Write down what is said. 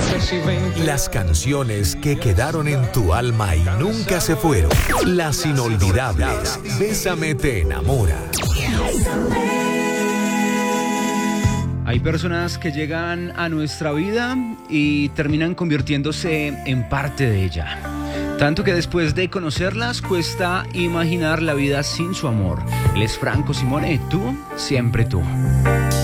Las canciones que quedaron en tu alma y nunca se fueron. Las inolvidables. Bésame te enamora. Hay personas que llegan a nuestra vida y terminan convirtiéndose en parte de ella. Tanto que después de conocerlas cuesta imaginar la vida sin su amor. Él es Franco Simone, tú, siempre tú.